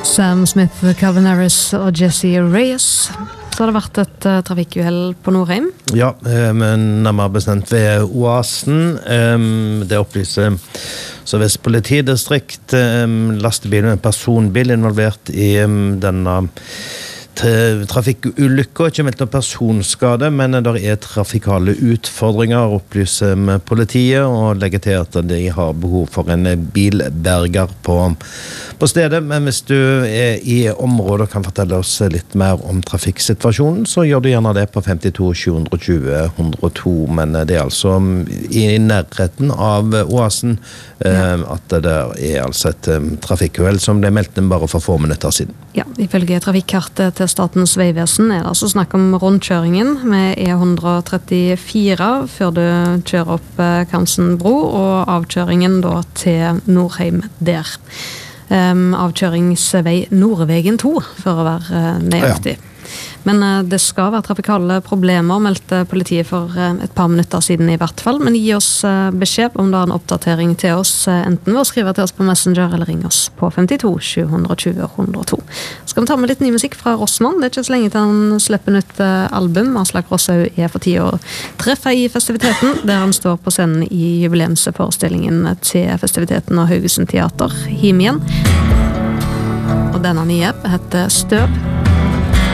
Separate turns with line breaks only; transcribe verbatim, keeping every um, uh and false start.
Sam Smith, Calvin Harris og Jesse Reyes. Så har det vært et uh, trafikkuhell på Nordheim.
Ja, men nærmere bestemt ved Oasen. Um, det opplyser Sør-Vest politidistrikt. Um, lastebilen med en personbil involvert i um, denne trafikkulykker, ikke meldt noen personskade, men det er trafikale utfordringer, opplyser med politiet, og legger til at de har behov for en bilberger på, på stedet. Men hvis du er i området og kan fortelle oss litt mer om trafikksituasjonen, så gjør du gjerne det på femtito sju tjue ett null to, men det er altså i nærheten av Oasen ja. At det er altså et trafikkuhell som ble meldt bare for få minutter siden.
Ja, ifølge trafikkartet til Statens Vegvesen er det altså snakk om rundkjøringen med E ett trettifire før du kjører opp Kansen bro, og avkjøringen da til Nordheim der. Um, avkjøringsvei Nordvegen to, for å være uh, nøyaktig. Ja. Men uh, det skal være trafikale problemer, meldte politiet for uh, et par minutter siden i hvert fall. Men gi oss uh, beskjed om det er en oppdatering til oss, uh, enten ved å skrive til oss på Messenger eller ring oss på femtito sju tjue ett null to. Skal vi ta med litt ny musikk fra Rossmann? Det er ikke så lenge til han slipper nytt uh, album. Aslak Rosshaug er for tida å treffe i festiviteten, der han står på scenen i jubileumsforestillingen til festiviteten og Haugesund Teater, Him igjen. Og denne nye heter Støv.